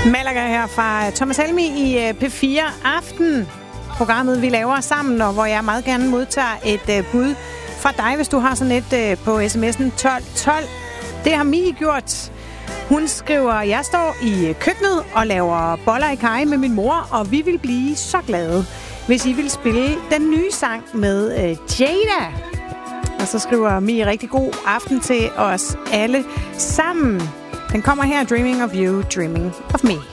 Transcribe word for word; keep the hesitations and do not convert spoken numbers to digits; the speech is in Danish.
Malaga her fra Thomas Helmi i P fire Aften. Programmet, vi laver sammen, og hvor jeg meget gerne modtager et uh, bud fra dig, hvis du har sådan et uh, på sms'en tolv tolv. Det har Mie gjort. Hun skriver, jeg står i køkkenet og laver boller i kaj med min mor, og vi vil blive så glade, hvis I vil spille den nye sang med uh, Jada. Og så skriver Mie rigtig god aften til os alle sammen. Den kommer her, Dreaming of You, Dreaming of Me.